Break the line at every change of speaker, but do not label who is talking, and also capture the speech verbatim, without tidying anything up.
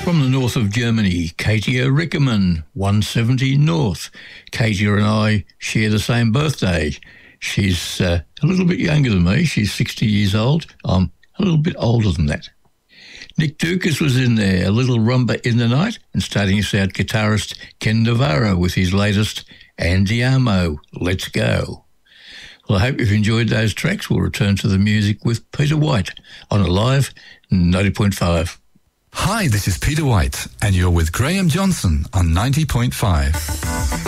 From the north of Germany, Katia Rickerman, one seventy North. Katia and I share the same birthday. She's uh, a little bit younger than me. She's sixty years old. I'm a little bit older than that. Nick Dukas was in there, A Little Rumba in the Night, and starting us out, guitarist Ken Navarro with his latest Andiamo, Let's Go. Well, I hope you've enjoyed those tracks. We'll return to the music with Peter White on Alive ninety point five.
Hi, this is Peter White, and you're with Graham Johnson on ninety point five.